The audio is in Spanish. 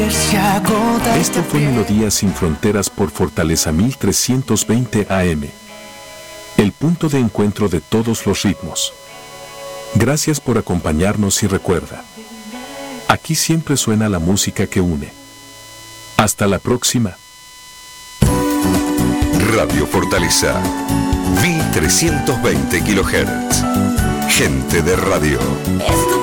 se agota. Esto fue Melodías sin Fronteras por Fortaleza 1320 AM. El punto de encuentro de todos los ritmos. Gracias por acompañarnos y recuerda, aquí siempre suena la música que une. Hasta la próxima. Radio Fortaleza, 1320 kHz. Gente de radio.